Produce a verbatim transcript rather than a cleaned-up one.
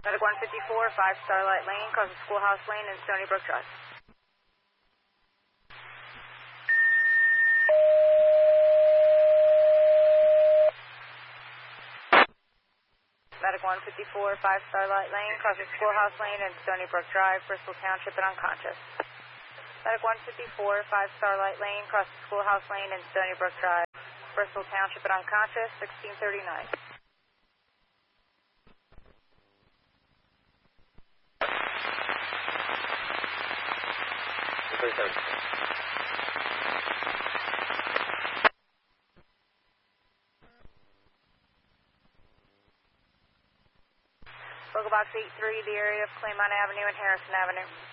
Medic one fifty-four, five Starlight Lane, crossing Schoolhouse Lane and Stony Brook Drive. Medic one fifty-four, five Starlight Lane, crossing Schoolhouse Lane and Stony Brook Drive, Bristol Township and unconscious. Medic one fifty-four, five Starlight Lane, crossing Schoolhouse Lane and Stony Brook Drive, Bristol Township and unconscious, sixteen thirty-nine. Local Box eight three, the area of Claymont Avenue and Harrison Avenue.